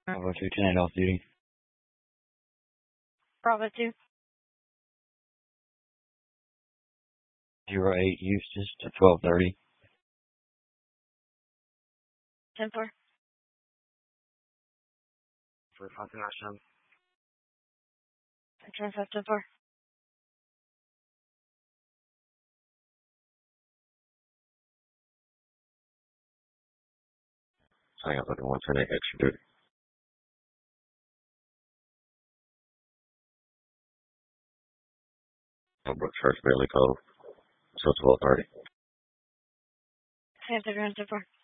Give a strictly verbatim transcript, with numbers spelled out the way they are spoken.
Bravo two, ten eight off duty. Bravo two. Zero eight Eustis to twelve thirty. ten four. For confirmation. ten five ten four. I got looking one ten eight extra duty. Brooks First Bailey Cove. So twelve thirty. ten thirty one ten four.